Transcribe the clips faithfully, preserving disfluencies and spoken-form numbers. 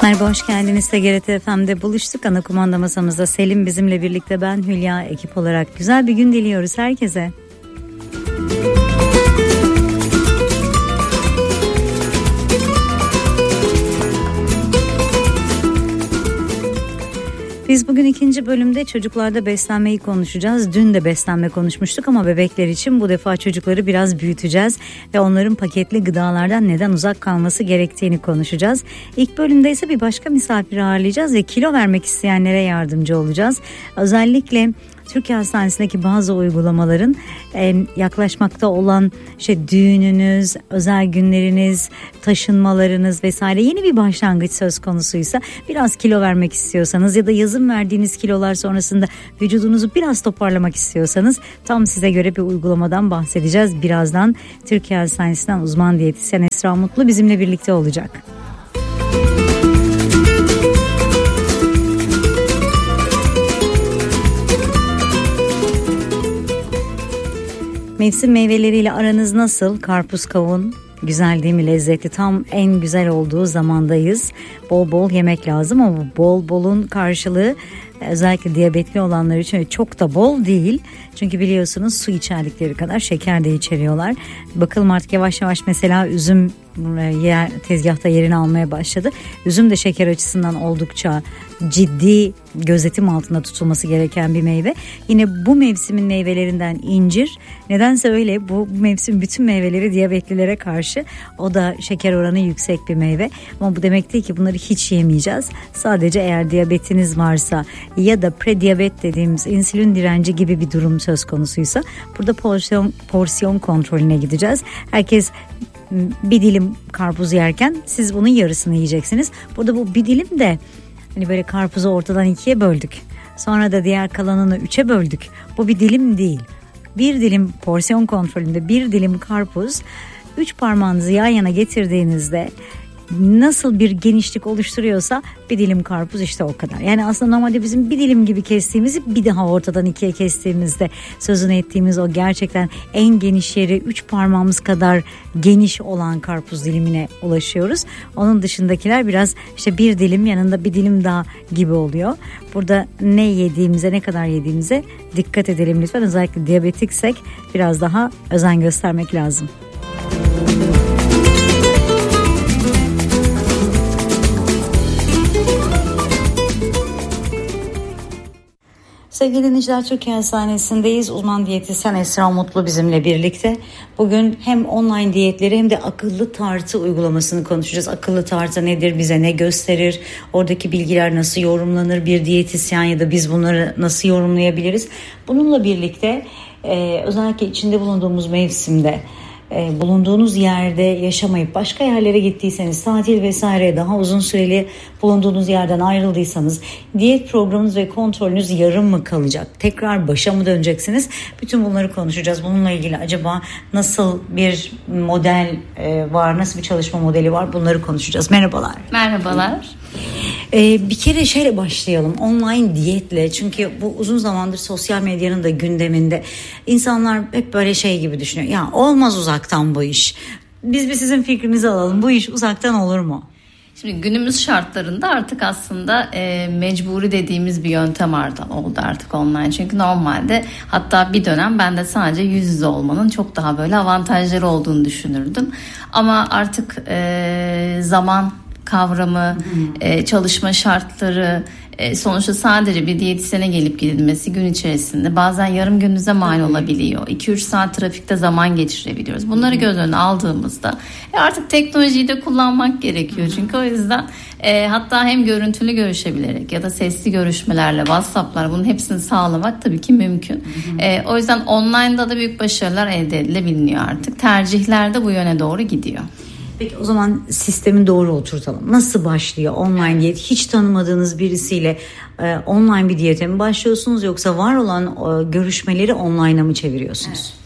Merhaba, hoş geldiniz. T G R T F M'de buluştuk. Ana kumanda masamızda Selim bizimle birlikte, ben Hülya, ekip olarak güzel bir gün diliyoruz herkese. Biz bugün ikinci bölümde çocuklarda beslenmeyi konuşacağız. Dün de beslenme konuşmuştuk ama bebekler için bu defa çocukları biraz büyüteceğiz ve onların paketli gıdalardan neden uzak kalması gerektiğini konuşacağız. İlk bölümde ise bir başka misafir ağırlayacağız ve kilo vermek isteyenlere yardımcı olacağız. Özellikle Türkiye Hastanesi'ndeki bazı uygulamaların e, yaklaşmakta olan işte düğününüz, özel günleriniz, taşınmalarınız vesaire yeni bir başlangıç söz konusuysa, biraz kilo vermek istiyorsanız ya da yazın verdiğiniz kilolar sonrasında vücudunuzu biraz toparlamak istiyorsanız tam size göre bir uygulamadan bahsedeceğiz. Birazdan Türkiye Hastanesi'nden uzman diyetisyen Esra Mutlu bizimle birlikte olacak. Mevsim meyveleriyle aranız nasıl? Karpuz, kavun güzel değil mi? Lezzetli. Tam en güzel olduğu zamandayız. Bol bol yemek lazım ama bu bol bolun karşılığı özellikle diyabetli olanlar için çok da bol değil. Çünkü biliyorsunuz su içerdikleri kadar şeker de içeriyorlar. Bakalım artık yavaş yavaş mesela üzüm yer, tezgahta yerini almaya başladı. Üzüm de şeker açısından oldukça ciddi gözetim altında tutulması gereken bir meyve. Yine bu mevsimin meyvelerinden incir. Nedense öyle, bu mevsim bütün meyveleri diyabetlilere karşı. O da şeker oranı yüksek bir meyve. Ama bu demek değil ki bunları hiç yemeyeceğiz. Sadece eğer diyabetiniz varsa ya da prediyabet dediğimiz insülin direnci gibi bir durum söz konusuysa burada porsiyon, porsiyon kontrolüne gideceğiz. Herkes bir dilim karpuz yerken siz bunun yarısını yiyeceksiniz. Burada bu bir dilim de hani böyle karpuzu ortadan ikiye böldük. Sonra da diğer kalanını üçe böldük. Bu bir dilim değil. Bir dilim porsiyon kontrolünde bir dilim karpuz, üç parmağınızı yan yana getirdiğinizde nasıl bir genişlik oluşturuyorsa bir dilim karpuz işte o kadar. Yani aslında normalde bizim bir dilim gibi kestiğimizi bir daha ortadan ikiye kestiğimizde sözünü ettiğimiz o gerçekten en geniş yeri üç parmağımız kadar geniş olan karpuz dilimine ulaşıyoruz. Onun dışındakiler biraz işte bir dilim yanında bir dilim daha gibi oluyor. Burada ne yediğimize, ne kadar yediğimize dikkat edelim lütfen. Özellikle diyabetiksek biraz daha özen göstermek lazım. Sevgili dinleyiciler, Türkiye Hastanesi'ndeyiz. Uzman diyetisyen Esra Mutlu bizimle birlikte. Bugün hem online diyetleri hem de akıllı tartı uygulamasını konuşacağız. Akıllı tartı nedir, bize ne gösterir, oradaki bilgiler nasıl yorumlanır, bir diyetisyen ya da biz bunları nasıl yorumlayabiliriz? Bununla birlikte e, özellikle içinde bulunduğumuz mevsimde bulunduğunuz yerde yaşamayıp başka yerlere gittiyseniz, tatil vesaire daha uzun süreli bulunduğunuz yerden ayrıldıysanız diyet programınız ve kontrolünüz yarım mı kalacak? Tekrar başa mı döneceksiniz? Bütün bunları konuşacağız. Bununla ilgili acaba nasıl bir model var, nasıl bir çalışma modeli var, bunları konuşacağız. Merhabalar. Merhabalar. Ee, bir kere şöyle başlayalım, online diyetle, çünkü bu uzun zamandır sosyal medyanın da gündeminde. İnsanlar hep böyle şey gibi düşünüyor, ya olmaz uzaktan bu iş, biz bir sizin fikrinizi alalım, bu iş uzaktan olur mu? Şimdi günümüz şartlarında artık aslında e, mecburi dediğimiz bir yöntem oldu artık online. Çünkü normalde, hatta bir dönem ben de sadece yüz yüze olmanın çok daha böyle avantajları olduğunu düşünürdüm. Ama artık e, zaman kavramı, e, çalışma şartları, e, sonuçta sadece bir diyetisyene gelip gidilmesi gün içerisinde bazen yarım gününüze mal olabiliyor. iki üç saat trafikte zaman geçirebiliyoruz. Bunları göz önüne aldığımızda e, artık teknolojiyi de kullanmak gerekiyor. Çünkü o yüzden e, hatta hem görüntülü görüşebilerek ya da sesli görüşmelerle, WhatsApp'lar, bunun hepsini sağlamak tabii ki mümkün. E, o yüzden online'da da büyük başarılar elde edilebiliyor artık. Tercihler de bu yöne doğru gidiyor. Peki o zaman sistemi doğru oturtalım. Nasıl başlıyor online diyet? Hiç tanımadığınız birisiyle e, online bir diyete mi başlıyorsunuz, yoksa var olan e, görüşmeleri online'a mı çeviriyorsunuz? Evet.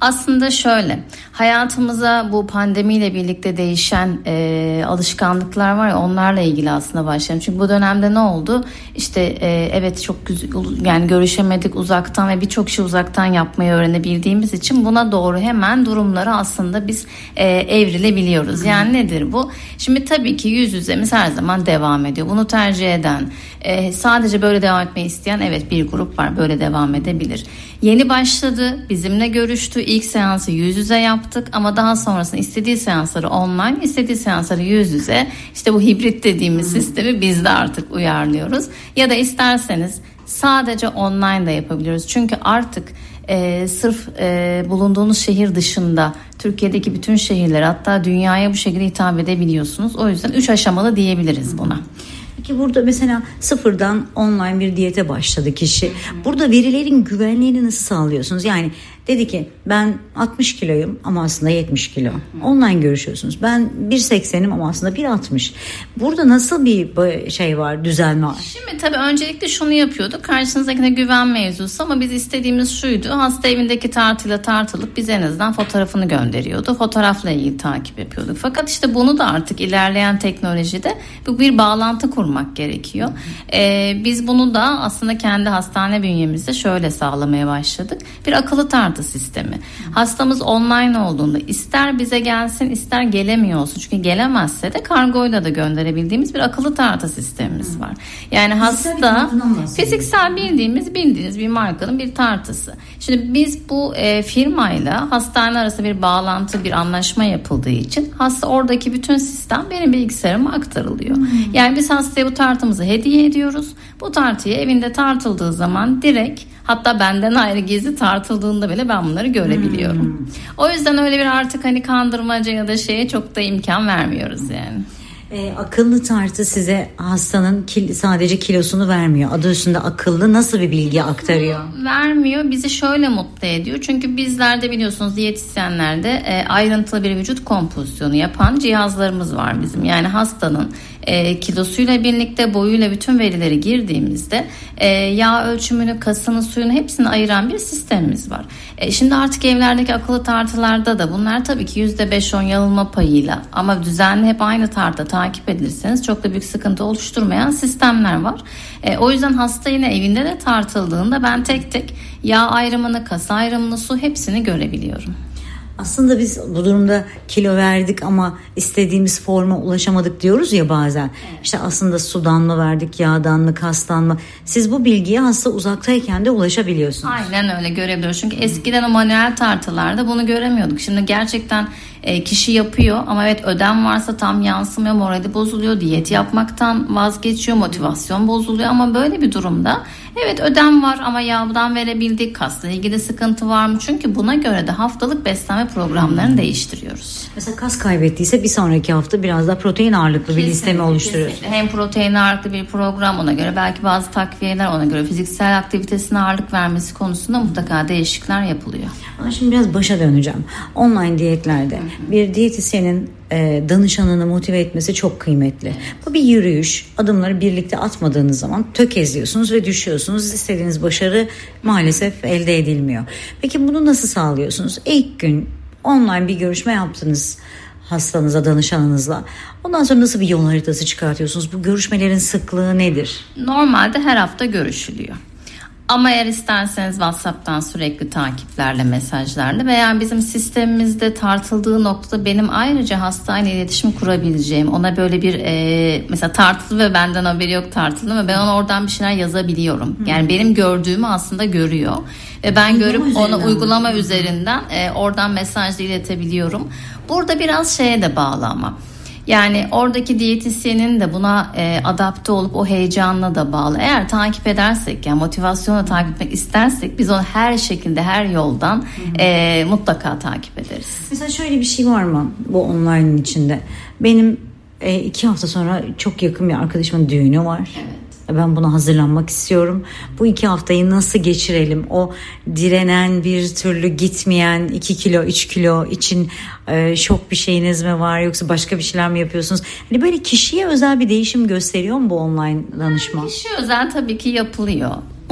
Aslında şöyle, hayatımıza bu pandemiyle birlikte değişen e, alışkanlıklar var ya, onlarla ilgili aslında başlayalım. Çünkü bu dönemde ne oldu? İşte e, evet çok güzel, yani görüşemedik uzaktan ve birçok şey uzaktan yapmayı öğrenebildiğimiz için buna doğru hemen durumları aslında biz e, evrilebiliyoruz. Yani nedir bu? Şimdi tabii ki yüz yüzemiz her zaman devam ediyor. Bunu tercih eden, e, sadece böyle devam etmeyi isteyen evet bir grup var, böyle devam edebilir. Yeni başladı, bizimle görüştü, ilk seansı yüz yüze yaptık ama daha sonrasında istediği seansları online, istediği seansları yüz yüze, işte bu hibrit dediğimiz hmm. sistemi biz de artık uyarlıyoruz. Ya da isterseniz sadece online da yapabiliyoruz. Çünkü artık e, sırf e, bulunduğunuz şehir dışında Türkiye'deki bütün şehirlere, hatta dünyaya bu şekilde hitap edebiliyorsunuz. O yüzden üç aşamalı diyebiliriz buna. Peki burada mesela sıfırdan online bir diyete başladı kişi. Burada verilerin güvenliğini nasıl sağlıyorsunuz? Yani dedi ki ben altmış kiloyum ama aslında yetmiş kilo. Online görüşüyorsunuz. Ben bir seksenim ama aslında bir altmış. Burada nasıl bir şey var, düzen var? Şimdi tabii öncelikle şunu yapıyorduk. Karşınızdakine güven mevzusu ama biz istediğimiz şuydu. Hasta evindeki tartıyla tartılıp biz en azından fotoğrafını gönderiyordu. Fotoğrafla ilgili takip yapıyorduk. Fakat işte bunu da artık ilerleyen teknolojide bu bir bağlantı kurmak gerekiyor. Ee, biz bunu da aslında kendi hastane bünyemizde şöyle sağlamaya başladık. Bir akıllı tartı sistemi. Hastamız online olduğunda ister bize gelsin ister gelemiyor olsun. Çünkü gelemezse de kargoyla da gönderebildiğimiz bir akıllı tartı sistemimiz var. Yani hasta fiziksel bildiğimiz bildiğiniz bir markanın bir tartısı. Şimdi biz bu e, firmayla hastane arasında bir bağlantı, bir anlaşma yapıldığı için hasta oradaki bütün sistem benim bilgisayarıma aktarılıyor. Hmm. Yani biz hastaya bu tartımızı hediye ediyoruz. Bu tartıyı evinde tartıldığı zaman direkt, hatta benden ayrı gizli tartıldığında bile ben bunları görebiliyorum. Hmm. O yüzden öyle bir artık hani kandırmaca ya da şeye çok da imkan vermiyoruz yani. E, akıllı tartı size hastanın kil, sadece kilosunu vermiyor. Adı üstünde akıllı, nasıl bir bilgi aktarıyor? Vermiyor. Bizi şöyle mutlu ediyor. Çünkü bizlerde biliyorsunuz diyetisyenlerde e, ayrıntılı bir vücut kompozisyonu yapan cihazlarımız var bizim. Yani hastanın e, kilosuyla birlikte boyuyla bütün verileri girdiğimizde e, yağ ölçümünü, kasını, suyunu hepsini ayıran bir sistemimiz var. E, şimdi artık evlerdeki akıllı tartılarda da bunlar tabii ki yüzde beş on yanılma payıyla ama düzenli hep aynı tartıda takip edilirseniz çok da büyük sıkıntı oluşturmayan sistemler var. E, o yüzden hasta yine evinde de tartıldığında ben tek tek yağ ayrımını, kas ayrımını, su hepsini görebiliyorum. Aslında biz bu durumda kilo verdik ama istediğimiz forma ulaşamadık diyoruz ya bazen. Evet. İşte aslında sudan mı verdik, yağdan mı, kastan mı? Siz bu bilgiye hasta uzaktayken de ulaşabiliyorsunuz. Aynen öyle görebiliyoruz. Çünkü eskiden o manuel tartılarda bunu göremiyorduk. Şimdi gerçekten e, kişi yapıyor ama evet ödem varsa tam yansımıyor, morali bozuluyor, diyet yapmaktan vazgeçiyor, motivasyon bozuluyor ama böyle bir durumda evet ödem var ama yağdan verebildik, kasla ilgili sıkıntı var mı? Çünkü buna göre de haftalık beslenme programlarını değiştiriyoruz. Mesela kas kaybettiyse bir sonraki hafta biraz daha protein ağırlıklı kesinlikle, bir listeme oluşturuyoruz. Kesinlikle. Hem protein ağırlıklı bir program, ona göre belki bazı takviyeler, ona göre fiziksel aktivitesine ağırlık vermesi konusunda mutlaka değişiklikler yapılıyor. Ama şimdi biraz başa döneceğim. Online diyetlerde Hı-hı. bir diyetisyenin e, danışanını motive etmesi çok kıymetli. Bu bir yürüyüş. Adımları birlikte atmadığınız zaman tökezliyorsunuz ve düşüyorsunuz. İstediğiniz başarı maalesef elde edilmiyor. Peki bunu nasıl sağlıyorsunuz? İlk gün online bir görüşme yaptınız hastanıza, danışanınızla. Ondan sonra nasıl bir yol haritası çıkartıyorsunuz? Bu görüşmelerin sıklığı nedir? Normalde her hafta görüşülüyor. Ama eğer isterseniz WhatsApp'tan sürekli takiplerle, mesajlarla veya bizim sistemimizde tartıldığı noktada benim ayrıca hastayla iletişim kurabileceğim, ona böyle bir e, mesela tartılı ve benden haberi yok tartılı ve ben ona oradan bir şeyler yazabiliyorum. Yani benim gördüğümü aslında görüyor ve ben uygulama görüp ona uygulama mi? üzerinden e, oradan mesajla iletebiliyorum. Burada biraz şeye de bağlı ama. Yani oradaki diyetisyenin de buna e, adapte olup o heyecanla da bağlı. Eğer takip edersek, yani motivasyonla takip etmek istersek biz onu her şekilde, her yoldan e, mutlaka takip ederiz. Mesela şöyle bir şey var mı bu online'ın içinde? Benim e, iki hafta sonra çok yakın bir arkadaşımın düğünü var. Evet. Ben buna hazırlanmak istiyorum. Bu iki haftayı nasıl geçirelim? O direnen, bir türlü gitmeyen iki kilo, üç kilo için e, şok bir şeyiniz mi var? Yoksa başka bir şeyler mi yapıyorsunuz? Hani böyle kişiye özel bir değişim gösteriyor mu bu online danışma? Kişiye özel tabii ki yapılıyor.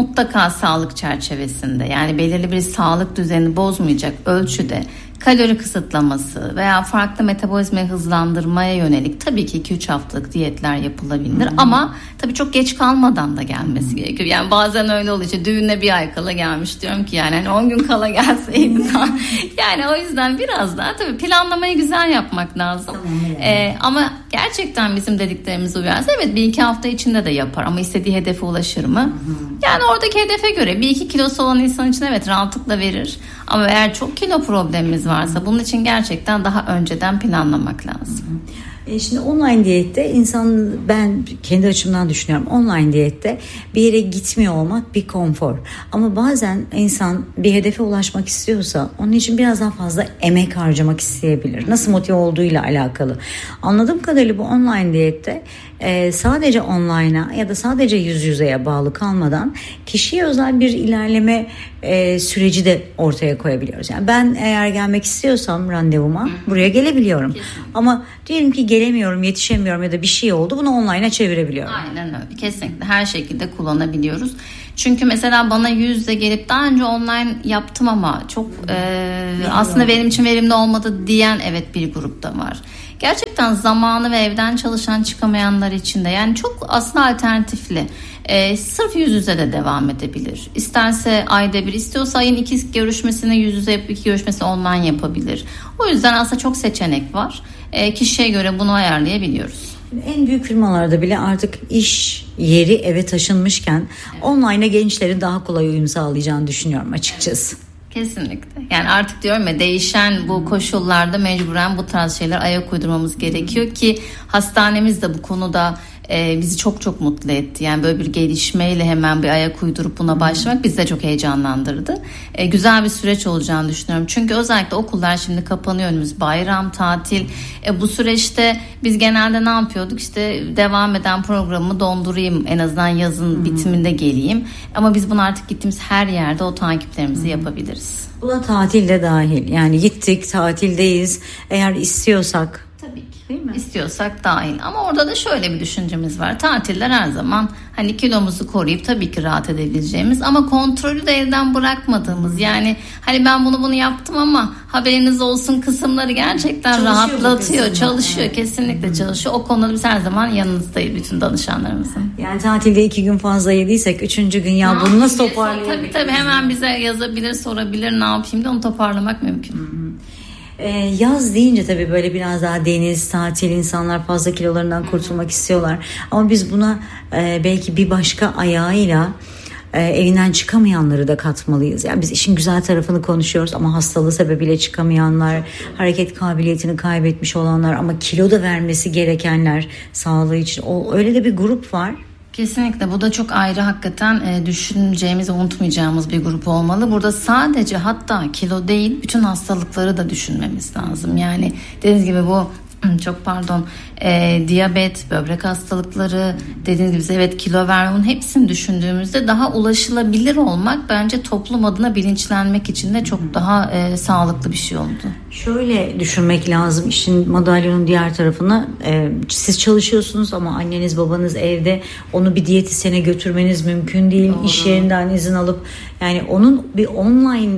mutlaka sağlık çerçevesinde, yani belirli bir sağlık düzenini bozmayacak ölçüde kalori kısıtlaması veya farklı metabolizmayı hızlandırmaya yönelik tabii ki iki üç haftalık diyetler yapılabilir. Hmm. Ama tabii çok geç kalmadan da gelmesi hmm. gerekiyor. Yani bazen öyle oluyor. İşte düğüne bir ay kala gelmiş, diyorum ki yani hani on gün kala gelseydi daha. Yani o yüzden biraz daha tabii planlamayı güzel yapmak lazım. Tamam, ee, ama gerçekten bizim dediklerimize uyarsa evet bir iki hafta içinde de yapar, ama istediği hedefe ulaşır mı? Hmm. Yani oradaki hedefe göre bir iki kilosu olan insan için evet rahatlıkla verir. Ama eğer çok kilo problemimiz varsa bunun için gerçekten daha önceden planlamak lazım. E şimdi online diyette insan, ben kendi açımdan düşünüyorum, online diyette bir yere gitmiyor olmak bir konfor. Ama bazen insan bir hedefe ulaşmak istiyorsa onun için biraz daha fazla emek harcamak isteyebilir. Nasıl motive olduğuyla alakalı. Anladığım kadarıyla bu online diyette e, sadece online'a ya da sadece yüz yüzeye bağlı kalmadan kişiye özel bir ilerleme e, süreci de ortaya koyabiliyoruz. Yani ben eğer gelmek istiyorsam randevuma buraya gelebiliyorum. Ama diyelim ki gelemiyorum, yetişemiyorum ya da bir şey oldu, bunu online'a çevirebiliyorum. Aynen öyle. Kesinlikle her şekilde kullanabiliyoruz. Çünkü mesela bana yüz yüze gelip daha önce online yaptım ama çok e, aslında benim için verimli olmadı diyen evet bir grupta var. Gerçekten zamanı ve evden çalışan çıkamayanlar için de yani çok aslında alternatifli. Ee, sırf yüz yüze de devam edebilir. İsterse ayda bir, istiyorsa ayın iki görüşmesini yüz yüze yapıp iki görüşmesini online yapabilir. O yüzden aslında çok seçenek var. Ee, kişiye göre bunu ayarlayabiliyoruz. En büyük firmalarda bile artık iş yeri eve taşınmışken evet. online'a gençlerin daha kolay uyum sağlayacağını düşünüyorum açıkçası. Evet. Kesinlikle. Yani artık diyorum ya, değişen bu koşullarda mecburen bu tarz şeyler ayak uydurmamız gerekiyor ki hastanemiz de bu konuda e, bizi çok çok mutlu etti. Yani böyle bir gelişmeyle hemen bir ayak uydurup buna başlamak bizi de çok heyecanlandırdı. E, güzel bir süreç olacağını düşünüyorum. Çünkü özellikle okullar şimdi kapanıyor, önümüz bayram, tatil. E, bu süreçte biz genelde ne yapıyorduk? İşte devam eden programımı dondurayım, en azından yazın hmm. bitiminde geleyim. Ama biz bunu artık gittiğimiz her yerde o takiplerimizi hmm. yapabiliriz. Bu da tatil de dahil. Yani gittik, tatildeyiz. Eğer istiyorsak. Tabii ki. Değil mi? İstiyorsak dahil. Ama orada da şöyle bir düşüncemiz var. Tatiller her zaman hani kilomuzu koruyup tabii ki rahat edebileceğimiz ama kontrolü de elden bırakmadığımız, yani hani ben bunu bunu yaptım ama haberiniz olsun kısımları gerçekten çalışıyor, rahatlatıyor. Çalışıyor. Evet. Kesinlikle hmm. çalışıyor. O konuda biz her zaman yanınızdayız bütün danışanlarımızın. Yani tatilde iki gün fazla yediysek üçüncü gün ya bunu nasıl toparlayabiliriz? Tabii tabii hemen bize yazabilir, sorabilir, ne yapayım da onu toparlamak mümkün. Hmm. Ee, yaz deyince tabii böyle biraz daha deniz, tatil, insanlar fazla kilolarından kurtulmak istiyorlar. Ama biz buna e, belki bir başka ayağıyla e, evinden çıkamayanları da katmalıyız. Yani biz işin güzel tarafını konuşuyoruz ama hastalığı sebebiyle çıkamayanlar, hareket kabiliyetini kaybetmiş olanlar ama kilo da vermesi gerekenler sağlığı için. O, öyle de bir grup var. Kesinlikle bu da çok ayrı, hakikaten e, düşüneceğimiz, unutmayacağımız bir grup olmalı. Burada sadece hatta kilo değil bütün hastalıkları da düşünmemiz lazım. Yani dediğiniz gibi bu çok pardon e, diyabet, böbrek hastalıkları, dediğiniz gibi evet kilo vermenin hepsini düşündüğümüzde daha ulaşılabilir olmak bence toplum adına bilinçlenmek için de çok daha e, sağlıklı bir şey oldu. Şöyle düşünmek lazım işin madalyonun diğer tarafına, e, siz çalışıyorsunuz ama anneniz babanız evde, onu bir diyetisyene götürmeniz mümkün değil. Doğru. İş yerinden izin alıp yani onun bir online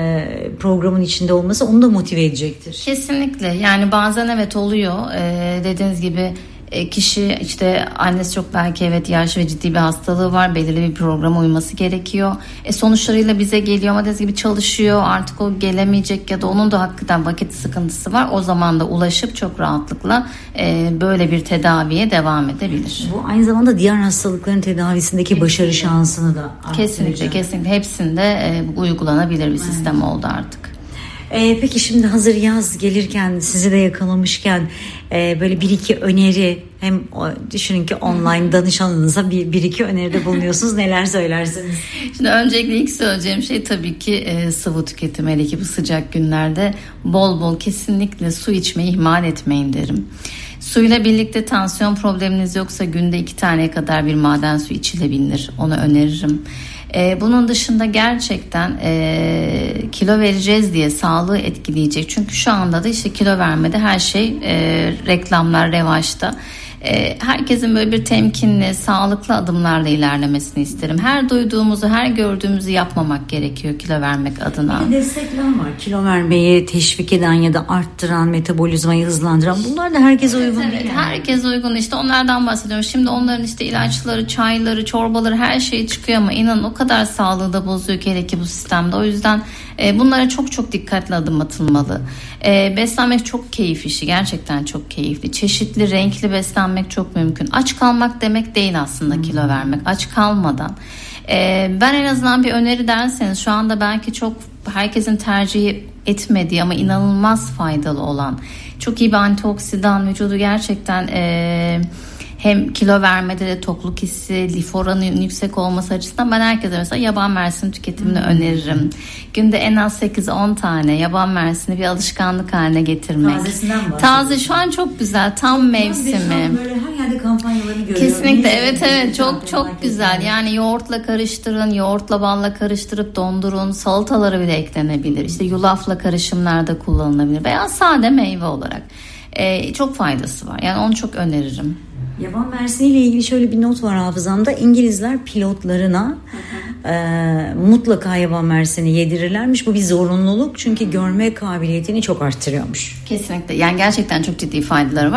e, programın içinde olması onu da motive edecektir. Kesinlikle, yani bazen evet oluyor e, dediğiniz gibi e, kişi işte annesi çok belki evet yaş ve ciddi bir hastalığı var, belirli bir programa uyması gerekiyor. E, sonuçlarıyla bize geliyor ama dediğiniz gibi çalışıyor, artık o gelemeyecek ya da onun da hakikaten vakit sıkıntısı var. O zaman da ulaşıp çok rahatlıkla e, böyle bir tedaviye devam edebilir. Bu aynı zamanda diğer hastalıkların tedavisindeki kesinlikle. Başarı şansını da arttıracak. Kesinlikle kesinlikle hepsinde e, uygulanabilir bir sistem evet. oldu artık. Ee, peki şimdi hazır yaz gelirken, sizi de yakalamışken e, böyle bir iki öneri, hem o, düşünün ki online danışanınıza bir, bir iki öneride bulunuyorsunuz, neler söylersiniz? Şimdi öncelikle ilk söyleyeceğim şey tabii ki e, sıvı tüketimi, hele ki bu sıcak günlerde bol bol kesinlikle su içmeyi ihmal etmeyin derim. Suyla birlikte tansiyon probleminiz yoksa günde iki taneye kadar bir maden suyu içilebilir, onu öneririm. Ee, bunun dışında gerçekten e, kilo vereceğiz diye sağlığı etkileyecek. Çünkü şu anda da işte kilo vermede her şey e, reklamlar revaçta. e, herkesin böyle bir temkinli, sağlıklı adımlarla ilerlemesini isterim. Her duyduğumuzu, her gördüğümüzü yapmamak gerekiyor kilo vermek adına. Bir de destekler var. Kilo vermeyi teşvik eden ya da arttıran, metabolizmayı hızlandıran, bunlar da herkese uygun evet, değil. Evet, yani. herkes uygun, işte onlardan bahsediyorum. Şimdi onların işte ilaçları, çayları, çorbaları, her şey çıkıyor ama inanın o kadar sağlığı da bozuyor ki hele ki bu sistemde. O yüzden e, bunlara çok çok dikkatli adım atılmalı. E, beslenmek çok keyif işi, gerçekten çok keyifli. Çeşitli, renkli beslenmek çok mümkün. Aç kalmak demek değil aslında hmm. kilo vermek. Aç kalmadan. E, ben en azından bir öneri derseniz, şu anda belki çok herkesin tercih etmediği ama inanılmaz faydalı olan, çok iyi bir antioksidan, vücudu gerçekten e, hem kilo vermede de tokluk hissi, lif oranının yüksek olması açısından ben herkese mesela yaban mersini tüketimini hmm. öneririm. Günde en az sekiz on tane yaban mersini bir alışkanlık haline getirmek. Tazesinden bahsediyorsun. Taze, şu an çok güzel, tam çok mevsimi. Böyle her yerde kampanyalarını görüyorum. Kesinlikle, evet evet, çok çok güzel. Yani yoğurtla karıştırın, yoğurtla balla karıştırıp dondurun, salatalara bile eklenebilir. İşte yulafla karışımlarda kullanılabilir veya sade meyve olarak. Ee, çok faydası var. Yani onu çok öneririm. Yaban mersini ile ilgili şöyle bir not var hafızamda. İngilizler pilotlarına e, mutlaka yaban mersini yedirirlermiş. Bu bir zorunluluk, çünkü görme kabiliyetini çok arttırıyormuş. Kesinlikle. Yani gerçekten çok ciddi faydaları var.